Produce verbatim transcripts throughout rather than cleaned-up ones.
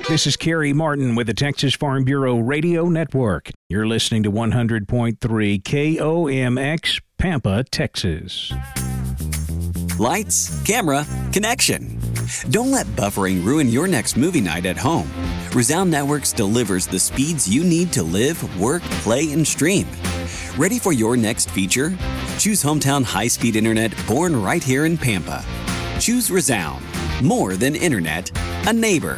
This is Kerry Martin with the Texas Farm Bureau Radio Network. You're listening to one hundred point three K O M X, Pampa, Texas. Lights, camera, connection. Don't let buffering ruin your next movie night at home. Resound Networks delivers the speeds you need to live, work, play, and stream. Ready for your next feature? Choose hometown high-speed internet born right here in Pampa. Choose Resound. More than internet, a neighbor.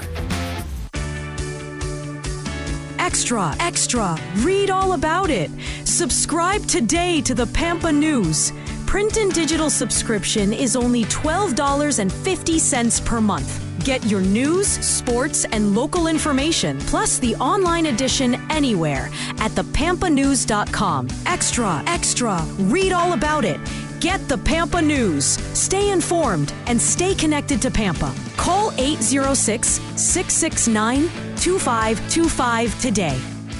Extra, extra, read all about it. Subscribe today to the Pampa News. Print and digital subscription is only twelve dollars and fifty cents per month. Get your news, sports, and local information, plus the online edition anywhere at the pampa news dot com. Extra, extra, read all about it. Get the Pampa News. Stay informed and stay connected to Pampa. Call eight zero six, six six nine, two five two five today.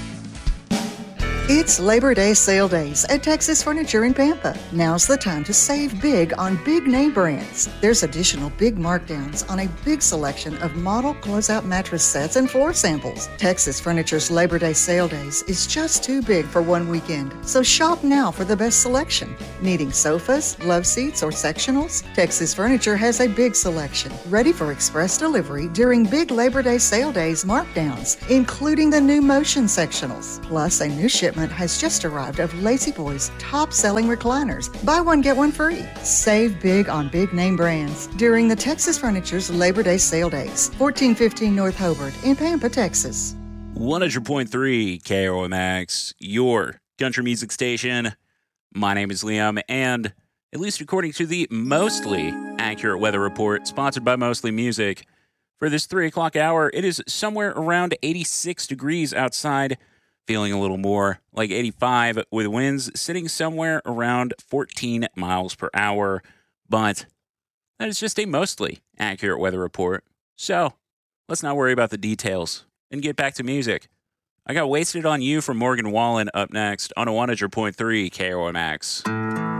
It's Labor Day sale days at Texas Furniture in Pampa. Now's the time to save big on big name brands. There's additional big markdowns on a big selection of model closeout mattress sets and floor samples. Texas Furniture's Labor Day sale days is just too big for one weekend, so shop now for the best selection. Needing sofas, love seats, or sectionals? Texas Furniture has a big selection, ready for express delivery during big Labor Day sale days markdowns, including the new motion sectionals. Plus, a new shipment has just arrived of Lazy Boy's top-selling recliners. Buy one, get one free. Save big on big name brands during the Texas Furniture's Labor Day sale days. fourteen fifteen North Hobart in Pampa, Texas. one hundred point three K O M X, your country music station. My name is Liam, and at least according to the mostly accurate weather report sponsored by Mostly Music, for this three o'clock hour, it is somewhere around eighty-six degrees outside, feeling a little more like eighty-five, with winds sitting somewhere around fourteen miles per hour. But that is just a mostly accurate weather report. So let's not worry about the details and get back to music. I got Wasted on You from Morgan Wallen up next on a one hundred point three K O M X.